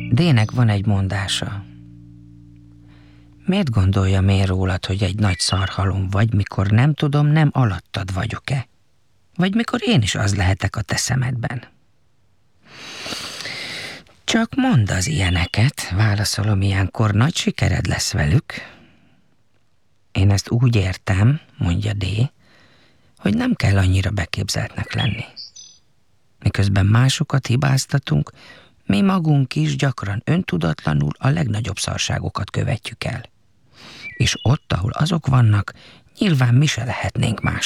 D-nek van egy mondása. Miért gondoljam én rólad, hogy egy nagy szarhalom vagy, mikor nem tudom, nem alattad vagyok-e? Vagy mikor én is az lehetek a te szemedben? Csak mondd az ilyeneket, válaszolom ilyenkor, nagy sikered lesz velük. Én ezt úgy értem, mondja D, hogy nem kell annyira beképzeltnek lenni. Miközben másokat hibáztatunk, mi magunk is gyakran öntudatlanul a legnagyobb szarságokat követjük el. És ott, ahol azok vannak, nyilván mi se lehetnénk más.